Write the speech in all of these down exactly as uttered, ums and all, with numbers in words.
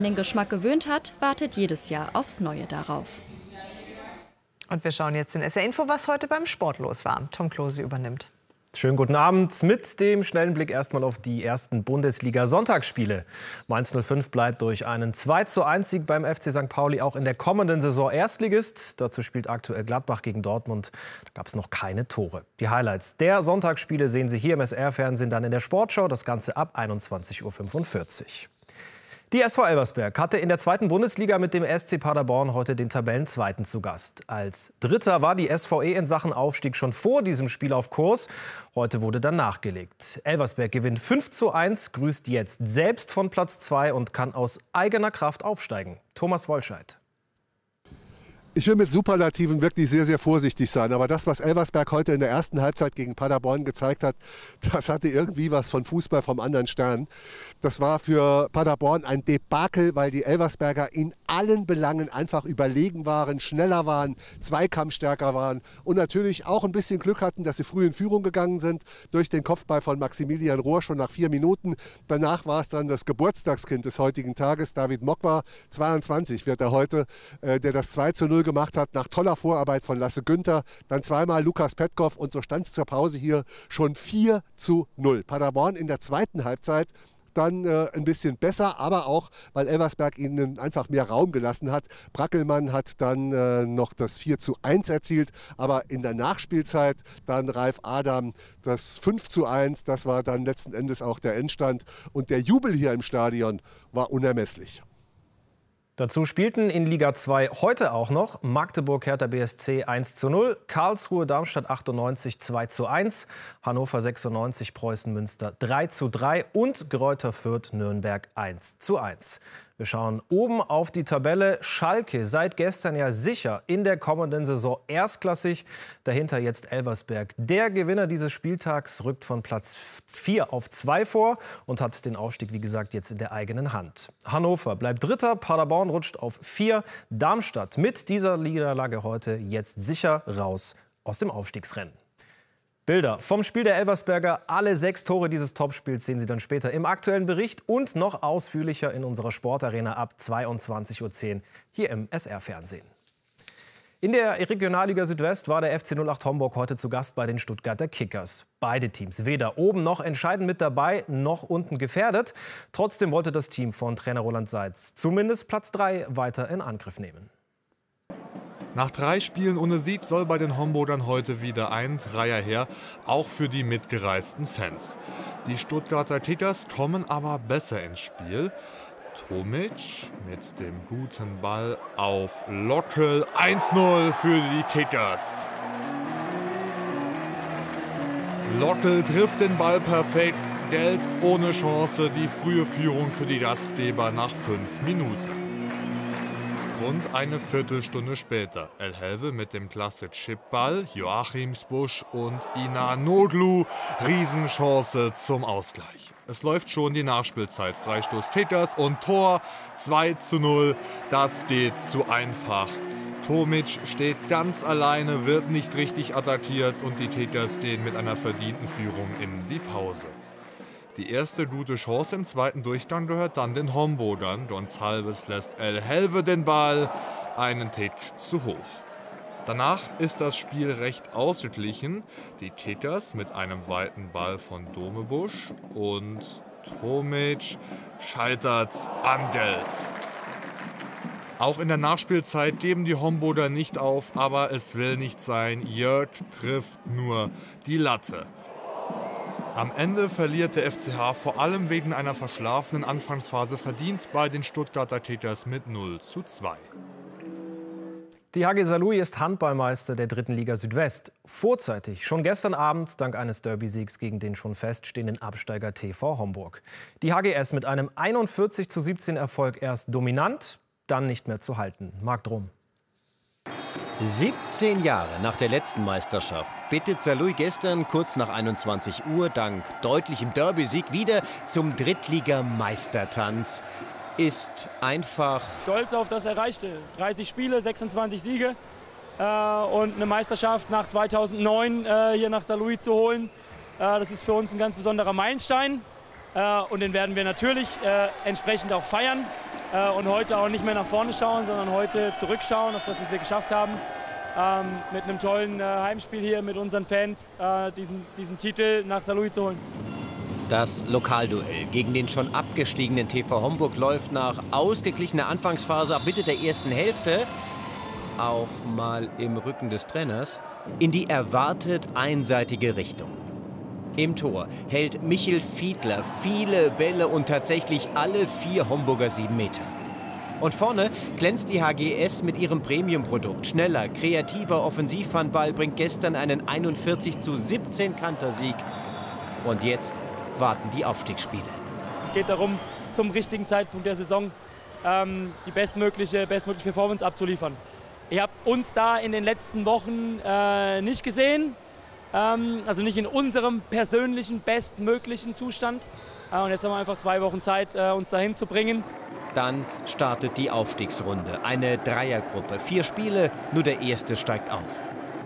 den Geschmack gewöhnt hat, wartet jedes Jahr aufs Neue darauf. Und wir schauen jetzt in S R Info, was heute beim Sport los war. Tom Klose übernimmt. Schönen guten Abend mit dem schnellen Blick erstmal auf die ersten Bundesliga-Sonntagsspiele. Mainz null fünf bleibt durch einen zwei zu eins Sieg beim F C Sankt Pauli auch in der kommenden Saison Erstligist. Dazu spielt aktuell Gladbach gegen Dortmund. Da gab es noch keine Tore. Die Highlights der Sonntagsspiele sehen Sie hier im S R-Fernsehen, dann in der Sportschau. Das Ganze ab einundzwanzig Uhr fünfundvierzig. Die S V Elversberg hatte in der zweiten Bundesliga mit dem S C Paderborn heute den Tabellenzweiten zu Gast. Als Dritter war die S V E in Sachen Aufstieg schon vor diesem Spiel auf Kurs. Heute wurde dann nachgelegt. Elversberg gewinnt fünf zu eins, grüßt jetzt selbst von Platz zwei und kann aus eigener Kraft aufsteigen. Thomas Wollscheid. Ich will mit Superlativen wirklich sehr, sehr vorsichtig sein. Aber das, was Elversberg heute in der ersten Halbzeit gegen Paderborn gezeigt hat, das hatte irgendwie was von Fußball vom anderen Stern. Das war für Paderborn ein Debakel, weil die Elversberger in allen Belangen einfach überlegen waren, schneller waren, zweikampfstärker waren und natürlich auch ein bisschen Glück hatten, dass sie früh in Führung gegangen sind durch den Kopfball von Maximilian Rohr schon nach vier Minuten. Danach war es dann das Geburtstagskind des heutigen Tages, David Mokwa, zweiundzwanzig wird er heute, äh, der das zwei zu null gemacht hat, nach toller Vorarbeit von Lasse Günther, dann zweimal Lukas Petkov und so stand es zur Pause hier schon vier zu null. Paderborn in der zweiten Halbzeit dann äh, ein bisschen besser, aber auch, weil Elversberg ihnen einfach mehr Raum gelassen hat. Brackelmann hat dann äh, noch das vier zu eins erzielt, aber in der Nachspielzeit dann Ralf Adam das fünf zu eins, das war dann letzten Endes auch der Endstand und der Jubel hier im Stadion war unermesslich. Dazu spielten in Liga zwei heute auch noch Magdeburg Hertha B S C eins zu null, Karlsruhe Darmstadt achtundneunzig zwei zu eins, Hannover sechsundneunzig Preußen Münster drei zu drei und Greuther Fürth Nürnberg eins zu eins. Wir schauen oben auf die Tabelle. Schalke seit gestern ja sicher in der kommenden Saison erstklassig. Dahinter jetzt Elversberg. Der Gewinner dieses Spieltags rückt von Platz vier auf zwei vor und hat den Aufstieg, wie gesagt, jetzt in der eigenen Hand. Hannover bleibt Dritter, Paderborn rutscht auf vier. Darmstadt mit dieser Niederlage heute jetzt sicher raus aus dem Aufstiegsrennen. Bilder vom Spiel der Elversberger. Alle sechs Tore dieses Topspiels sehen Sie dann später im aktuellen Bericht und noch ausführlicher in unserer Sportarena ab zweiundzwanzig Uhr zehn hier im S R-Fernsehen. In der Regionalliga Südwest war der F C null acht Homburg heute zu Gast bei den Stuttgarter Kickers. Beide Teams weder oben noch entscheidend mit dabei, noch unten gefährdet. Trotzdem wollte das Team von Trainer Roland Seitz zumindest Platz drei weiter in Angriff nehmen. Nach drei Spielen ohne Sieg soll bei den Homburgern heute wieder ein Dreier her, auch für die mitgereisten Fans. Die Stuttgarter Kickers kommen aber besser ins Spiel. Tomic mit dem guten Ball auf Lockel, eins zu null für die Kickers. Lockel trifft den Ball perfekt, Geld ohne Chance, die frühe Führung für die Gastgeber nach fünf Minuten. Rund eine Viertelstunde später El Helve mit dem klasse Chipball, Joachimsbusch und Inanoglu, Riesenchance zum Ausgleich. Es läuft schon die Nachspielzeit, Freistoß Kickers und Tor zwei zu null, das geht zu einfach. Tomic steht ganz alleine, wird nicht richtig attackiert und die Kickers gehen mit einer verdienten Führung in die Pause. Die erste gute Chance im zweiten Durchgang gehört dann den Homburgern. Gonçalves lässt El Helve den Ball einen Tick zu hoch. Danach ist das Spiel recht ausgeglichen. Die Kickers mit einem weiten Ball von Domebusch und Tomic scheitert an Geld. Auch in der Nachspielzeit geben die Homburger nicht auf, aber es will nicht sein. Jörg trifft nur die Latte. Am Ende verliert der F C H vor allem wegen einer verschlafenen Anfangsphase verdient bei den Stuttgarter Kickers mit null zu zwei. Die H G Saarlouis ist Handballmeister der dritten Liga Südwest. Vorzeitig, schon gestern Abend, dank eines Derby-Siegs gegen den schon feststehenden Absteiger T V Homburg. Die H G S mit einem einundvierzig zu siebzehn Erfolg erst dominant, dann nicht mehr zu halten. Marc Drum. siebzehn Jahre nach der letzten Meisterschaft bittet Saarlouis gestern kurz nach einundzwanzig Uhr dank deutlichem Derby-Sieg wieder zum Drittliga-Meistertanz. Ist einfach stolz auf das Erreichte. dreißig Spiele, sechsundzwanzig Siege äh, und eine Meisterschaft nach zweitausendneun äh, hier nach Saarlouis zu holen. Äh, das ist für uns ein ganz besonderer Meilenstein äh, und den werden wir natürlich äh, entsprechend auch feiern. äh, und heute auch nicht mehr nach vorne schauen, sondern heute zurückschauen auf das, was wir geschafft haben. Ähm, mit einem tollen äh, Heimspiel hier mit unseren Fans äh, diesen, diesen Titel nach Saarlouis zu holen. Das Lokalduell gegen den schon abgestiegenen T V Homburg läuft nach ausgeglichener Anfangsphase ab Mitte der ersten Hälfte, auch mal im Rücken des Trainers, in die erwartet einseitige Richtung. Im Tor hält Michel Fiedler viele Bälle und tatsächlich alle vier Homburger sieben Meter. Und vorne glänzt die H G S mit ihrem Premium-Produkt. Schneller, kreativer Offensivhandball bringt gestern einen einundvierzig zu siebzehn Kantersieg. Und jetzt warten die Aufstiegsspiele. Es geht darum, zum richtigen Zeitpunkt der Saison ähm, die bestmögliche, bestmögliche Performance abzuliefern. Ihr habt uns da in den letzten Wochen äh, nicht gesehen, ähm, also nicht in unserem persönlichen bestmöglichen Zustand. Äh, und jetzt haben wir einfach zwei Wochen Zeit, äh, uns dahin zu bringen. Dann startet die Aufstiegsrunde. Eine Dreiergruppe. Vier Spiele, nur der erste steigt auf.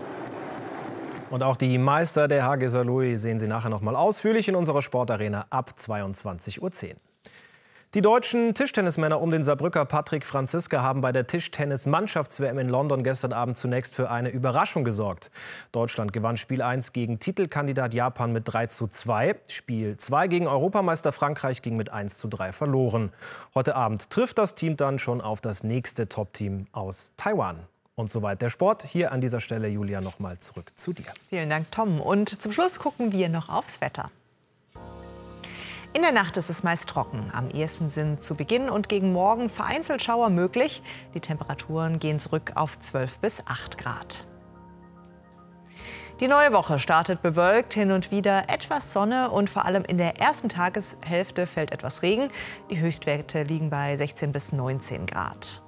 Und auch die Meister der H G Saarlouis sehen Sie nachher noch mal ausführlich in unserer Sportarena ab zweiundzwanzig Uhr zehn. Die deutschen Tischtennismänner um den Saarbrücker Patrick Franziska haben bei der Tischtennis-Mannschafts-W M in London gestern Abend zunächst für eine Überraschung gesorgt. Deutschland gewann Spiel eins gegen Titelkandidat Japan mit drei zu zwei. Spiel zwei gegen Europameister Frankreich ging mit eins zu drei verloren. Heute Abend trifft das Team dann schon auf das nächste Top-Team aus Taiwan. Und soweit der Sport. Hier an dieser Stelle, Julia, noch mal zurück zu dir. Vielen Dank, Tom. Und zum Schluss gucken wir noch aufs Wetter. In der Nacht ist es meist trocken. Am ehesten sind zu Beginn und gegen Morgen vereinzelt Schauer möglich. Die Temperaturen gehen zurück auf zwölf bis acht Grad. Die neue Woche startet bewölkt, hin und wieder etwas Sonne und vor allem in der ersten Tageshälfte fällt etwas Regen. Die Höchstwerte liegen bei sechzehn bis neunzehn Grad.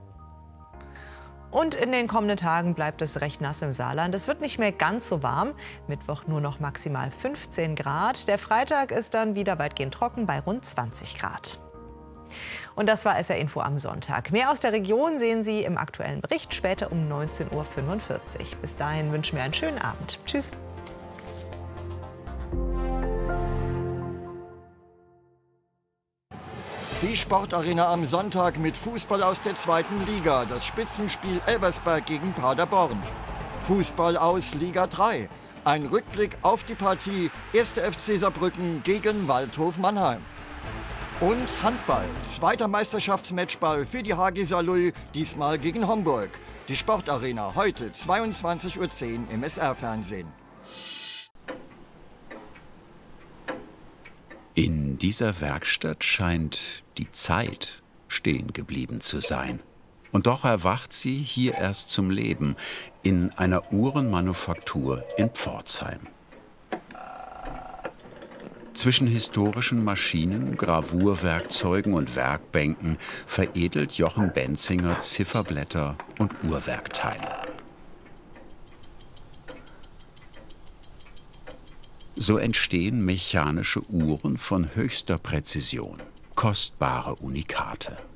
Und in den kommenden Tagen bleibt es recht nass im Saarland. Es wird nicht mehr ganz so warm. Mittwoch nur noch maximal fünfzehn Grad. Der Freitag ist dann wieder weitgehend trocken bei rund zwanzig Grad. Und das war S R Info am Sonntag. Mehr aus der Region sehen Sie im aktuellen Bericht später um neunzehn Uhr fünfundvierzig. Bis dahin wünschen wir einen schönen Abend. Tschüss. Die Sportarena am Sonntag mit Fußball aus der zweiten Liga. Das Spitzenspiel Elversberg gegen Paderborn. Fußball aus Liga drei. Ein Rückblick auf die Partie erster F C Saarbrücken gegen Waldhof Mannheim. Und Handball. Zweiter Meisterschaftsmatchball für die H G Saarlouis, diesmal gegen Homburg. Die Sportarena heute zweiundzwanzig Uhr zehn im S R-Fernsehen. In dieser Werkstatt scheint die Zeit stehen geblieben zu sein. Und doch erwacht sie hier erst zum Leben in einer Uhrenmanufaktur in Pforzheim. Zwischen historischen Maschinen, Gravurwerkzeugen und Werkbänken veredelt Jochen Benzinger Zifferblätter und Uhrwerkteile. So entstehen mechanische Uhren von höchster Präzision, kostbare Unikate.